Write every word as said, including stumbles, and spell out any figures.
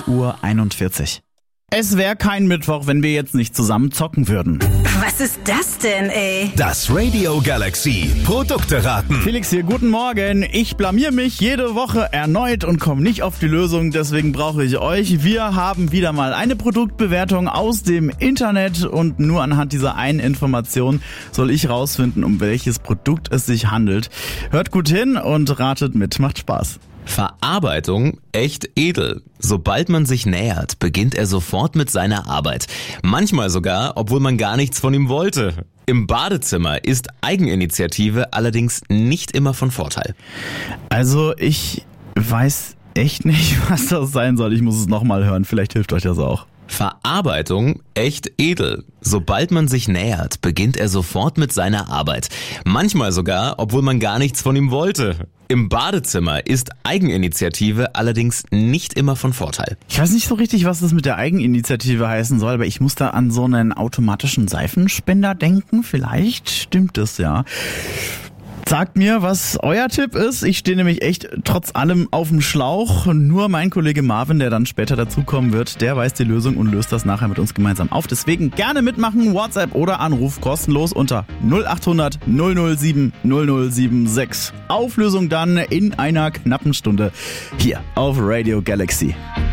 Uhr einundvierzig. Es wäre kein Mittwoch, wenn wir jetzt nicht zusammen zocken würden. Was ist das denn, ey? Das Radio Galaxy Produkte raten. Felix hier, guten Morgen. Ich blamier mich jede Woche erneut und komme nicht auf die Lösung, deswegen brauche ich euch. Wir haben wieder mal eine Produktbewertung aus dem Internet und nur anhand dieser einen Information soll ich rausfinden, um welches Produkt es sich handelt. Hört gut hin und ratet mit, macht Spaß. Verarbeitung echt edel. Sobald man sich nähert, beginnt er sofort mit seiner Arbeit. Manchmal sogar, obwohl man gar nichts von ihm wollte. Im Badezimmer ist Eigeninitiative allerdings nicht immer von Vorteil. Also ich weiß echt nicht, was das sein soll. Ich muss es nochmal hören, vielleicht hilft euch das auch. Verarbeitung echt edel. Sobald man sich nähert, beginnt er sofort mit seiner Arbeit. Manchmal sogar, obwohl man gar nichts von ihm wollte. Im Badezimmer ist Eigeninitiative allerdings nicht immer von Vorteil. Ich weiß nicht so richtig, was das mit der Eigeninitiative heißen soll, aber ich muss da an so einen automatischen Seifenspender denken. Vielleicht stimmt es ja. Sagt mir, was euer Tipp ist. Ich stehe nämlich echt trotz allem auf dem Schlauch. Nur mein Kollege Marvin, der dann später dazukommen wird, der weiß die Lösung und löst das nachher mit uns gemeinsam auf. Deswegen gerne mitmachen, WhatsApp oder Anruf kostenlos unter null acht hundert null null sieben null null sieben sechs. Auflösung dann in einer knappen Stunde hier auf Radio Galaxy.